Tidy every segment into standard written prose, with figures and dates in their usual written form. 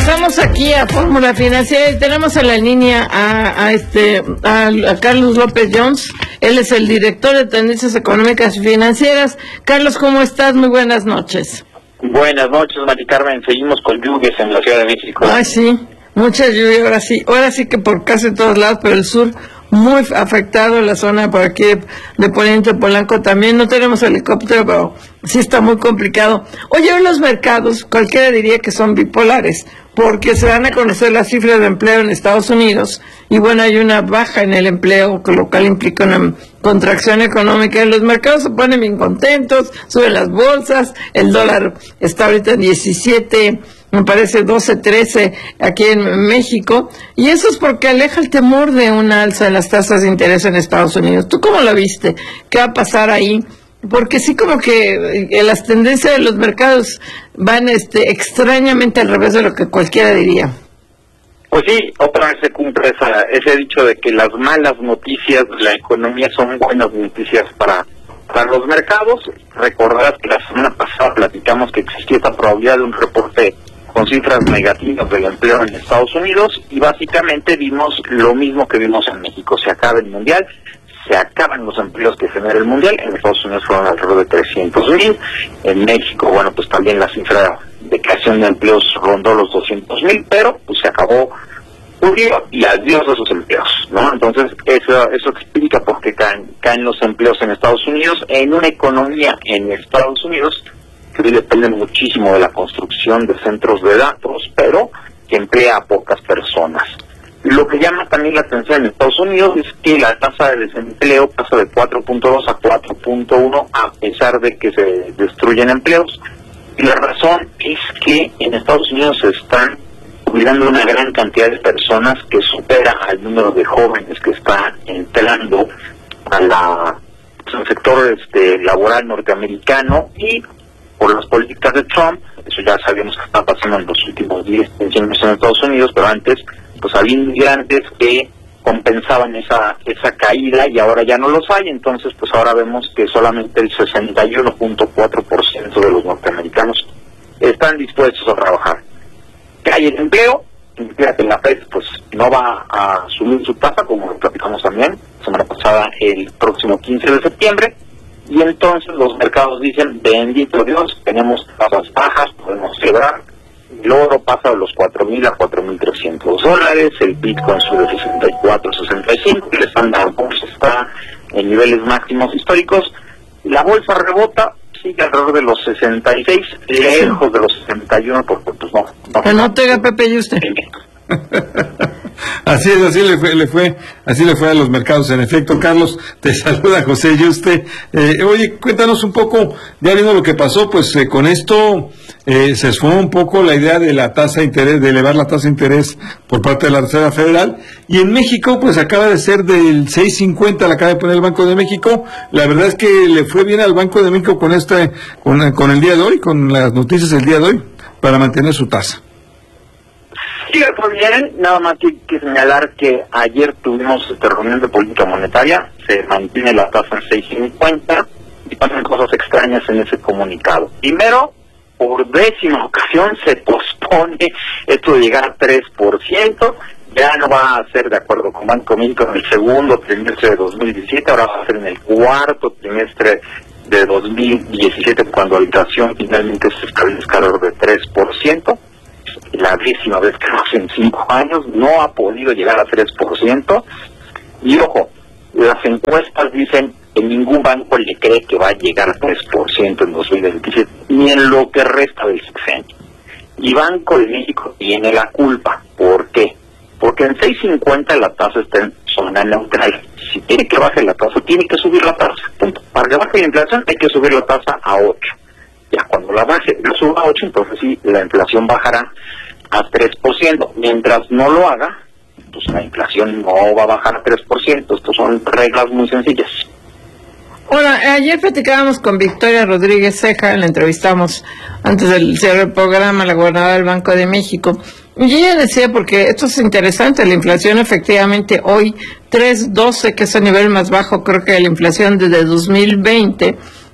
Regresamos aquí a Fórmula Financiera y tenemos en la línea a Carlos López Jones. Él es el director de Tendencias Económicas y Financieras. Carlos, ¿cómo estás? Muy buenas noches. Buenas noches, Mari Carmen. Seguimos con lluvias en la Ciudad de México. Ay, sí, mucha lluvia ahora sí que por casi todos lados, pero el sur muy afectado, la zona por aquí de Poniente Polanco también. No tenemos helicóptero, pero sí está muy complicado. Oye, en los mercados cualquiera diría que son bipolares, porque se van a conocer las cifras de empleo en Estados Unidos y bueno, hay una baja en el empleo, lo cual implica una contracción económica. Los mercados se ponen bien contentos, suben las bolsas, el dólar está ahorita en 17, me parece 12, 13 aquí en México, y eso es porque aleja el temor de una alza de las tasas de interés en Estados Unidos. ¿Tú cómo lo viste? ¿Qué va a pasar ahí? Porque sí, como que las tendencias de los mercados van extrañamente al revés de lo que cualquiera diría. Pues sí, otra vez se cumple ese dicho de que las malas noticias de la economía son buenas noticias para los mercados. Recordarás que la semana pasada platicamos que existía esta probabilidad de un reporte con cifras negativas del empleo en Estados Unidos, y básicamente vimos lo mismo que vimos en México. Se acaba el mundial, se acaban los empleos que genera el mundial. En Estados Unidos fueron alrededor de 300,000, en México, bueno, pues también la cifra de creación de empleos rondó los 200,000, pero pues se acabó julio y adiós de esos empleos, ¿no? Entonces eso explica por qué caen los empleos en Estados Unidos, en una economía en Estados Unidos que hoy depende muchísimo de la construcción de centros de datos, pero que emplea a pocas personas. Lo que llama también la atención en Estados Unidos es que la tasa de desempleo pasa de 4.2 a 4.1 a pesar de que se destruyen empleos. Y la razón es que en Estados Unidos se están jubilando una gran cantidad de personas que supera al número de jóvenes que está entrando al sector laboral norteamericano, y por las políticas de Trump, eso ya sabíamos que está pasando en los últimos 10 años en Estados Unidos, pero antes pues había inmigrantes que compensaban esa caída y ahora ya no los hay. Entonces pues ahora vemos que solamente el 61.4% de los norteamericanos están dispuestos a trabajar. Cae el empleo, fíjate, la FED pues no va a subir su tasa, como lo platicamos también la semana pasada, el próximo 15 de septiembre, y entonces los mercados dicen, bendito Dios, tenemos tasas bajas, podemos celebrar. El oro pasa de los 4,000 a 4,300 dólares, el Bitcoin sube de 64 a 65, el Standard & Poor's está en niveles máximos históricos, la bolsa rebota, sigue alrededor de los 66, lejos de los 61, porque pues no. Que no tenga Pepe y usted. Así es, así le fue a los mercados. En efecto, Carlos, te saluda José Yuste. Oye, cuéntanos un poco, ya viendo lo que pasó, pues con esto se esfumó un poco la idea de la tasa de interés, de elevar la tasa de interés por parte de la Reserva Federal, y en México pues acaba de ser del 6.50, la acaba de poner el Banco de México. La verdad es que le fue bien al Banco de México con el día de hoy, con las noticias del día de hoy, para mantener su tasa. Sí, pues bien, nada más que señalar que ayer tuvimos reunión de política monetaria, se mantiene la tasa en 6.50 y pasan cosas extrañas en ese comunicado. Primero, por 10ª ocasión se pospone esto de llegar a 3%, ya no va a ser de acuerdo con Banco de México en el segundo trimestre de 2017, ahora va a ser en el cuarto trimestre de 2017 cuando la inflación finalmente se establezca alrededor de 3%. La 10ª vez que lo hace en 5 años, no ha podido llegar a 3%, y ojo, las encuestas dicen que ningún banco le cree que va a llegar a 3% en 2027, ni en lo que resta del sexenio. Y Banco de México tiene la culpa. ¿Por qué? Porque en 6.50 la tasa está en zona neutral. Si quiere que baje la tasa, tiene que subir la tasa. Punto. Para que baje la inflación hay que subir la tasa a 8. Ya cuando la baje, la suba a 8, entonces sí, la inflación bajará a 3%. Mientras no lo haga, pues la inflación no va a bajar a 3%. Estas son reglas muy sencillas. Hola, ayer platicábamos con Victoria Rodríguez Ceja, la entrevistamos antes del cierre del programa, la gobernadora del Banco de México, y ella decía, porque esto es interesante, la inflación efectivamente hoy 3.12, que es el nivel más bajo creo que de la inflación desde 2020,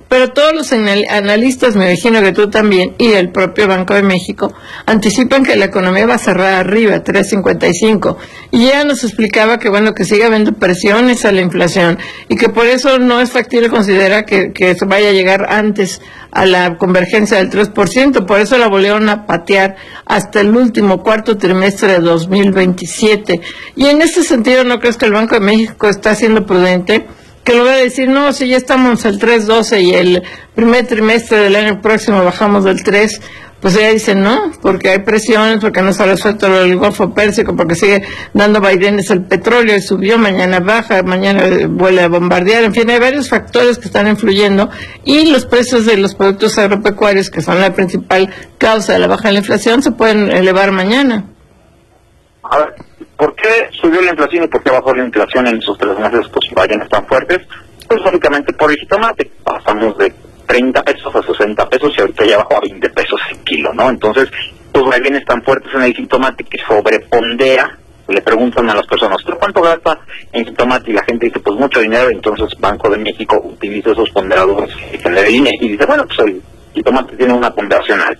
pero todos los analistas, me imagino que tú también, y el propio Banco de México, anticipan que la economía va a cerrar arriba, 3.55, y ya nos explicaba que bueno, que sigue habiendo presiones a la inflación, y que por eso no es factible considerar que se vaya a llegar antes a la convergencia del 3%, por eso la volvieron a patear hasta el último cuarto trimestre de 2027, y en ese sentido, ¿no crees que el Banco de México está siendo prudente? Que lo voy a decir, no, si ya estamos al 3.12 y el primer trimestre del año próximo bajamos del 3, pues ella dice no, porque hay presiones, porque no se ha resuelto el Golfo Pérsico, porque sigue dando vaivenes el petróleo y subió, mañana baja, mañana vuelve a bombardear, en fin, hay varios factores que están influyendo y los precios de los productos agropecuarios, que son la principal causa de la baja de la inflación, se pueden elevar mañana. A ver, ¿por qué subió la inflación y por qué bajó la inflación en esos 3 meses pues vayan tan fuertes? Pues básicamente por el jitomate. Pasamos de 30 pesos a 60 pesos y ahorita ya bajó a 20 pesos el kilo, ¿no? Entonces, pues vaivenes tan fuertes en el jitomate que sobrepondera. Le preguntan a las personas, ¿pero cuánto gasta en jitomate? Y la gente dice, pues mucho dinero. Entonces Banco de México utiliza esos ponderadores que genera dinero y dice, bueno, pues el jitomate tiene una ponderación alta.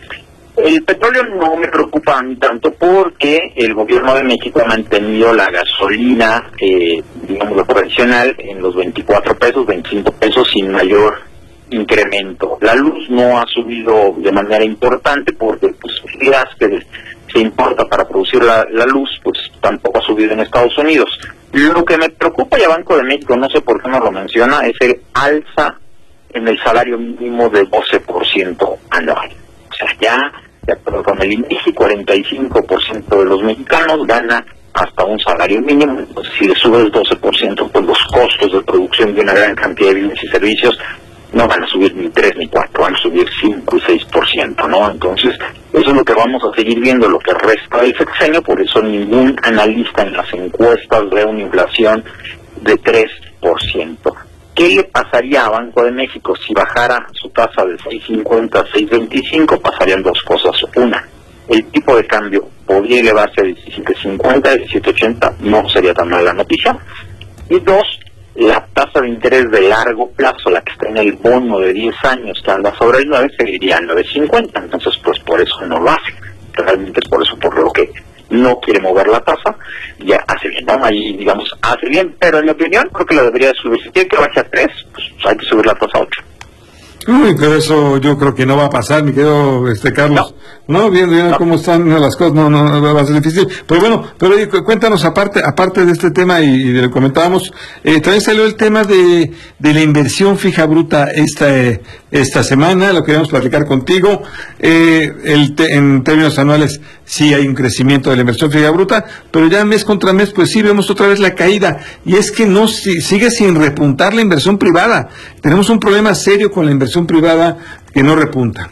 El petróleo no me preocupa a mí tanto porque el gobierno de México ha mantenido la gasolina, digamos, tradicional en los 24 pesos, 25 pesos sin mayor incremento. La luz no ha subido de manera importante porque pues, el gas que se importa para producir la luz pues tampoco ha subido en Estados Unidos. Lo que me preocupa ya Banco de México, no sé por qué no lo menciona, es el alza en el salario mínimo de 12% anual. O sea, ya con el INEGI, 45% de los mexicanos gana hasta un salario mínimo. Entonces, si le sube el 12%, pues los costos de producción de una gran cantidad de bienes y servicios no van a subir ni 3 ni 4, van a subir 5 y 6%, ¿no? Entonces, eso es lo que vamos a seguir viendo lo que resta del sexenio, por eso ningún analista en las encuestas ve una inflación de 3%. ¿Qué le pasaría a Banco de México si bajara su tasa de 6.50 a 6.25? Pasarían dos cosas. Una, el tipo de cambio podría elevarse a 17.50, 17.80, no sería tan mala noticia. Y dos, la tasa de interés de largo plazo, la que está en el bono de 10 años, que anda sobre el 9, seguiría en 9.50. Entonces, pues por eso no lo hace. Realmente es por eso por lo que no quiere mover la tasa, ya hace bien, ¿no? Ahí, digamos, hace bien, pero en mi opinión creo que la debería subir. Si quiere que baje a 3, pues hay que subir la tasa a 8. Uy, pero eso yo creo que no va a pasar, mi querido Carlos. No, viendo cómo están las cosas, no va a ser difícil. Pero bueno, cuéntanos, aparte de este tema, y lo comentábamos, también salió el tema de la inversión fija bruta esta semana, lo queríamos platicar contigo. En términos anuales sí hay un crecimiento de la inversión fija bruta, pero ya mes contra mes, pues sí vemos otra vez la caída. Y es que sigue sin repuntar la inversión privada. Tenemos un problema serio con la inversión privada que no repunta.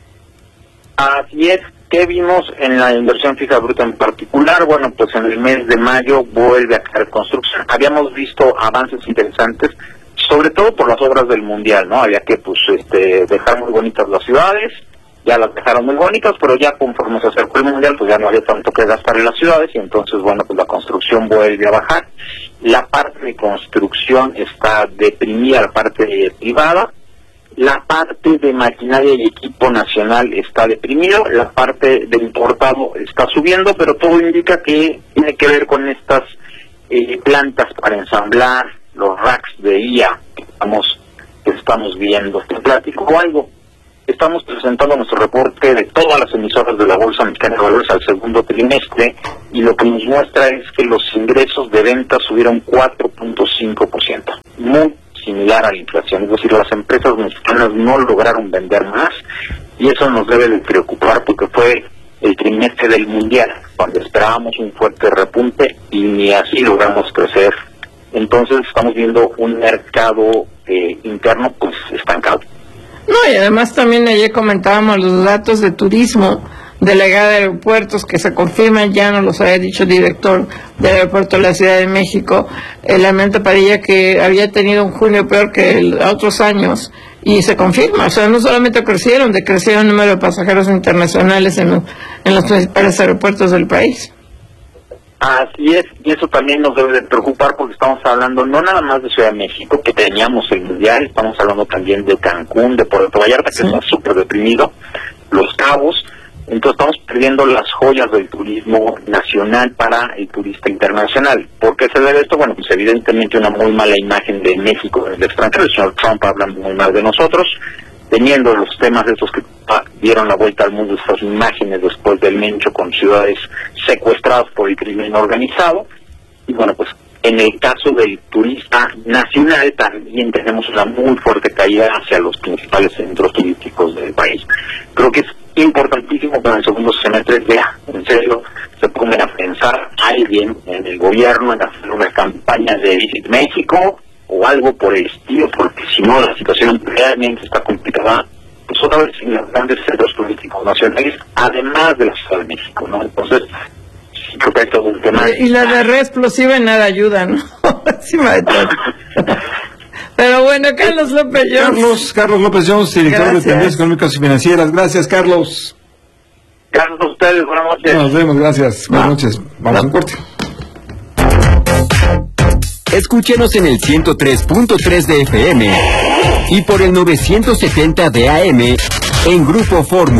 Así es. ¿Qué vimos en la inversión fija bruta en particular? Bueno, pues en el mes de mayo vuelve a caer construcción. Habíamos visto avances interesantes, sobre todo por las obras del Mundial, ¿no? Había que dejar muy bonitas las ciudades, ya las dejaron muy bonitas, pero ya conforme se acercó el Mundial, pues ya no había tanto que gastar en las ciudades, y entonces, bueno, pues la construcción vuelve a bajar. La parte de construcción está deprimida, la parte privada. La parte de maquinaria y equipo nacional está deprimido, la parte de importado está subiendo, pero todo indica que tiene que ver con estas plantas para ensamblar los racks de IA que estamos viendo. Te platico algo. Estamos presentando nuestro reporte de todas las emisoras de la Bolsa Mexicana de Valores al segundo trimestre, y lo que nos muestra es que los ingresos de ventas subieron 4.5%. Muy similar a la inflación, es decir, las empresas mexicanas no lograron vender más, y eso nos debe de preocupar porque fue el trimestre del Mundial, cuando esperábamos un fuerte repunte y ni así logramos crecer. Entonces estamos viendo un mercado interno pues estancado. No, y además también ayer comentábamos los datos de turismo de la llegada de aeropuertos que se confirman, ya nos los había dicho el director del aeropuerto de la Ciudad de México, el Almirante Padilla, que había tenido un junio peor que otros años, y se confirma. O sea, no solamente decrecieron el número de pasajeros internacionales en los principales aeropuertos del país. Así es, y eso también nos debe de preocupar porque estamos hablando no nada más de Ciudad de México, que teníamos el Mundial, estamos hablando también de Cancún, de Puerto Vallarta, que está súper deprimido, Los Cabos. Entonces estamos perdiendo las joyas del turismo nacional para el turista internacional. ¿Por qué se debe esto? Bueno, pues evidentemente una muy mala imagen de México en el extranjero. El señor Trump habla muy mal de nosotros, teniendo los temas de estos que dieron la vuelta al mundo, estas imágenes después del Mencho con ciudades secuestradas por el crimen organizado. Y bueno, pues en el caso del turista nacional también tenemos una muy fuerte caída hacia los principales centros turísticos del país. Creo que es importantísimo que en el segundo semestre en serio se pongan a pensar alguien en el gobierno en hacer una campaña de Visit México o algo por el estilo, porque si no la situación realmente está complicada, pues otra vez en los grandes centros turísticos nacionales, además de la Ciudad de México, ¿no? Entonces, sí creo que hay todo un tema. Y la de red explosiva en nada ayuda, ¿no? Encima de todo. Pero bueno, Carlos López Jones. Carlos López Jones, director de Tendencias Económicas y Financieras. Gracias, Carlos. Gracias a ustedes, buenas noches. Nos vemos, gracias. Buenas noches. Vamos a un corte. Escúchenos en el 103.3 de FM y por el 970 de AM en Grupo Fórmula.